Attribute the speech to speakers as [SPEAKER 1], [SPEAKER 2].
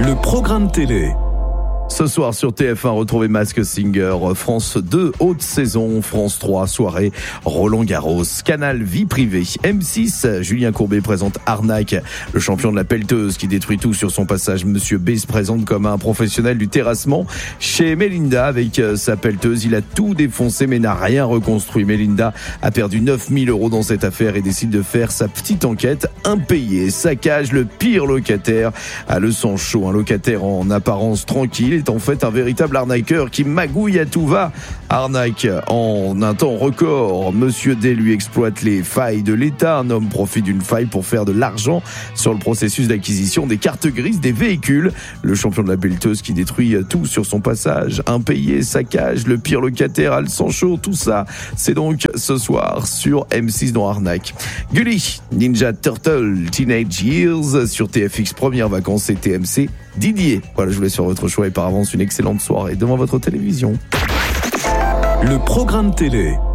[SPEAKER 1] Le programme télé.
[SPEAKER 2] Ce soir sur TF1, retrouvez Masked Singer, France 2, haute saison, France 3, soirée, Roland Garros, Canal, vie privée, M6, Julien Courbet présente Arnaque, le champion de la pelleteuse qui détruit tout sur son passage. Monsieur B se présente comme un professionnel du terrassement chez Melinda avec sa pelleteuse. Il a tout défoncé mais n'a rien reconstruit. Melinda a perdu 9000 € dans cette affaire et décide de faire sa petite enquête. Impayé, saccage, le pire locataire a le sang chaud. Un locataire en apparence tranquille est en fait un véritable arnaqueur qui magouille à tout va. Arnaque en un temps record. Monsieur D lui exploite les failles de l'État. Un homme profite d'une faille pour faire de l'argent sur le processus d'acquisition des cartes grises des véhicules. Le champion de la pelleteuse qui détruit tout sur son passage. Impayé, saccage, le pire locataire a le sang chaud. Tout ça, c'est donc ce soir sur M6 dans Arnaque. Gulli, Ninja Turtle, Teenage Years sur TFX, première vacances et TMC. Didier. Voilà, je vous laisse sur votre choix et par avance une excellente soirée devant votre télévision.
[SPEAKER 1] Le programme télé.